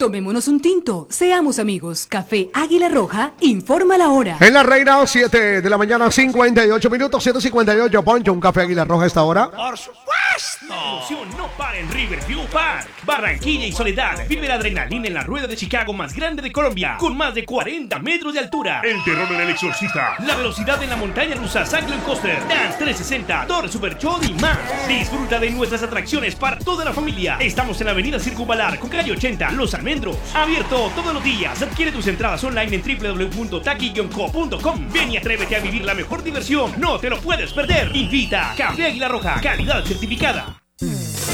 Tomémonos un tinto, seamos amigos. Café Águila Roja, informa la hora. En la Reina, 7 de la mañana, 58 minutos, 7:58. Poncho, un café Águila Roja a esta hora. ¡Por supuesto! La emoción no para en Riverview Park. Barranquilla y Soledad. Vive la adrenalina en la rueda de Chicago más grande de Colombia, con más de 40 metros de altura. El terror en el exorcista. La velocidad en la montaña rusa Cyclone Coaster. Dance 360, Torre Super Show y más. Disfruta de nuestras atracciones para toda la familia. Estamos en la avenida Circunvalar, con calle 80, Los Almendros. Abierto todos los días. Adquiere tus entradas online en www.taki-co.com. Ven y atrévete a vivir la mejor diversión. No te lo puedes perder. Invita Café Águila Roja. Calidad certificada.